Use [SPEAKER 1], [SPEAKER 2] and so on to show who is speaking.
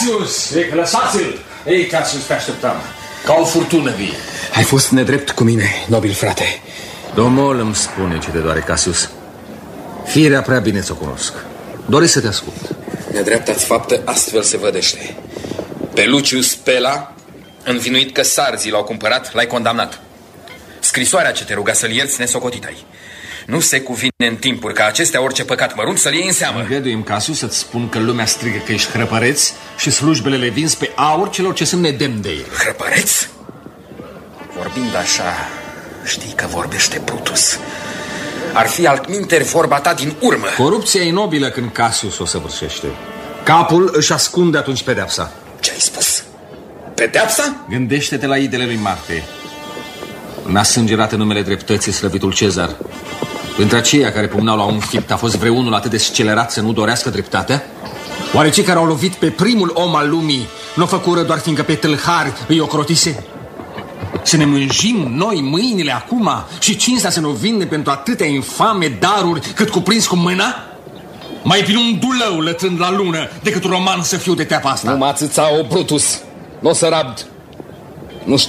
[SPEAKER 1] Cassius! Lăsați-l! Ei, Cassius, te așteptam. Ca o furtună vie.
[SPEAKER 2] Ai fost nedrept cu mine, nobil frate.
[SPEAKER 1] Domnul îmi spune ce te doare, Cassius. Firea prea bine ți-o cunosc. Doresc să te ascult.
[SPEAKER 2] Nedreapta-ți faptă astfel se vădește. Pe Lucius Pela, învinuit că sarzii l-au cumpărat, l-ai condamnat. Scrisoarea ce te ruga să-l ierți nesocotit-ai. Nu se cuvine în timpuri ca acestea orice păcat mărunt să-l iei în seamă.
[SPEAKER 1] Îngăduim, Cassius, să-ți spun că lumea strigă că ești hrăpăreț și slujbele le vinzi pe aur celor ce sunt nedemni de el.
[SPEAKER 2] Hrăpăreț? Vorbind așa, știi că vorbește Brutus. Ar fi altminteri vorba ta din urmă.
[SPEAKER 1] Corupția e nobilă când Cassius o săvârșește. Capul își ascunde atunci pedeapsa.
[SPEAKER 2] Ce ai spus? Pedeapsa?
[SPEAKER 1] Gândește-te la idele lui Marte. N-a sângerat în numele dreptății slăvitul Cezar. Între aceia care pumnau la un fipt a fost vreunul atât de scelerat să nu dorească dreptatea? Oare cei care au lovit pe primul om al lumii nu făcură doar fiindcă pe tâlhari îi ocrotise? Să ne mânjim noi mâinile acum și cinstea să ne vinde pentru atâtea infame daruri cât cuprins cu mâna? Mai bine un dulău lătrând la lună decât un roman să fiu de teapa asta.
[SPEAKER 2] Nu mă atâța, o Brutus. N-o să rabd.